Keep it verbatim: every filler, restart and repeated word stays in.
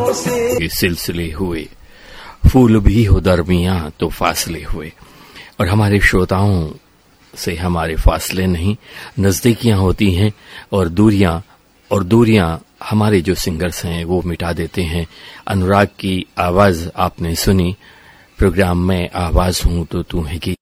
बातों से सिलसिले हुए, फूल भी हो दरमियां तो फासले हुए। और हमारे श्रोताओं से हमारे फासले नहीं, नजदीकियां होती हैं और दूरियां और दूरियां हमारे जो सिंगर्स हैं वो मिटा देते हैं। अनुराग की आवाज आपने सुनी, प्रोग्राम में आवाज हूं तो तू है की